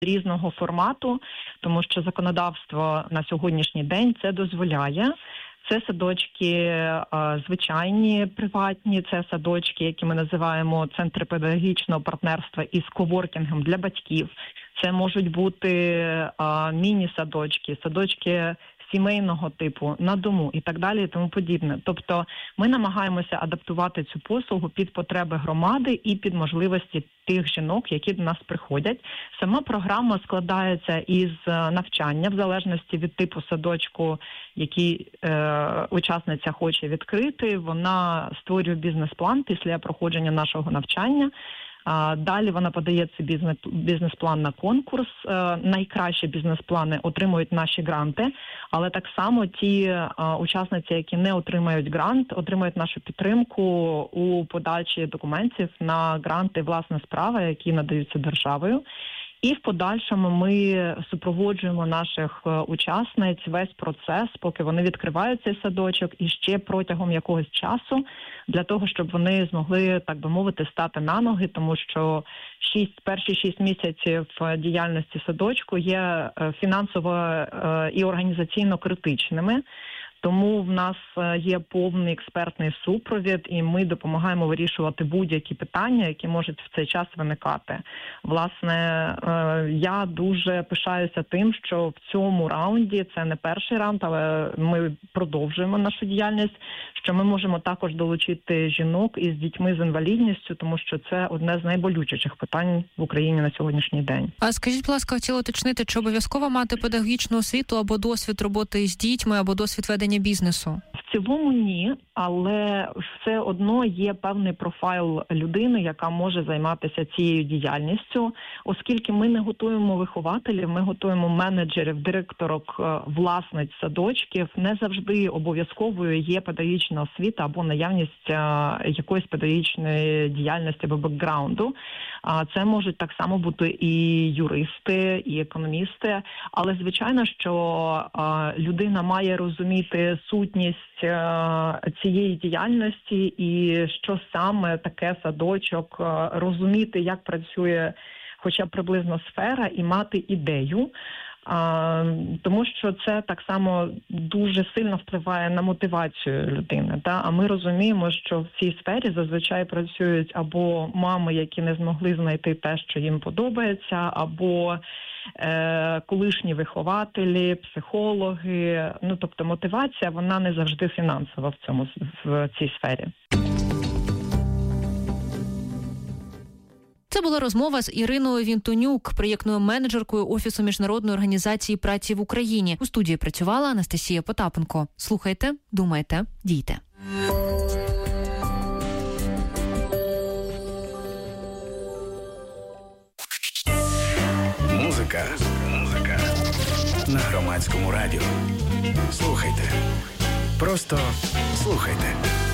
різного формату, тому що законодавство на сьогоднішній день це дозволяє. Це садочки звичайні, приватні, це садочки, які ми називаємо центри педагогічного партнерства із коворкінгом для батьків. Це можуть бути міні-садочки, садочки сімейного типу, на дому і так далі і тому подібне. Тобто ми намагаємося адаптувати цю послугу під потреби громади і під можливості тих жінок, які до нас приходять. Сама програма складається із навчання в залежності від типу садочку, який учасниця хоче відкрити. Вона створює бізнес-план після проходження нашого навчання. Далі вона подає цей бізнес-план на конкурс. Найкращі бізнес-плани отримують наші гранти, але так само ті учасниці, які не отримають грант, отримують нашу підтримку у подачі документів на гранти «Власна справа», які надаються державою. І в подальшому ми супроводжуємо наших учасниць весь процес, поки вони відкривають цей садочок, і ще протягом якогось часу, для того, щоб вони змогли, так би мовити, стати на ноги, тому що перші 6 місяців діяльності садочку є фінансово і організаційно критичними. Тому в нас є повний експертний супровід, і ми допомагаємо вирішувати будь-які питання, які можуть в цей час виникати. Власне, я дуже пишаюся тим, що в цьому раунді, це не перший раунд, але ми продовжуємо нашу діяльність, що ми можемо також долучити жінок із дітьми з інвалідністю, тому що це одне з найболючіших питань в Україні на сьогоднішній день. А скажіть, будь ласка, хотіла уточнити, чи обов'язково мати педагогічну освіту або досвід роботи з дітьми, або досвід ведення бізнесу? В цілому ні, але все одно є певний профайл людини, яка може займатися цією діяльністю. Оскільки ми не готуємо вихователів, ми готуємо менеджерів, директорок, власниць садочків. Не завжди обов'язковою є педагогічна освіта або наявність якоїсь педагогічної діяльності або бекграунду. Це можуть так само бути і юристи, і економісти. Але, звичайно, що людина має розуміти сутність цієї діяльності і що саме таке садочок, розуміти, як працює хоча б приблизно сфера і мати ідею. Тому що це так само дуже сильно впливає на мотивацію людини. А ми розуміємо, що в цій сфері зазвичай працюють або мами, які не змогли знайти те, що їм подобається, або колишні вихователі, психологи. Тобто мотивація, вона не завжди фінансова в цій сфері. Це була розмова з Іриною Вінтонюк, проєктною менеджеркою Офісу Міжнародної організації праці в Україні. У студії працювала Анастасія Потапенко. Слухайте, думайте, дійте. Музика на Громадському радіо. Слухайте. Просто слухайте.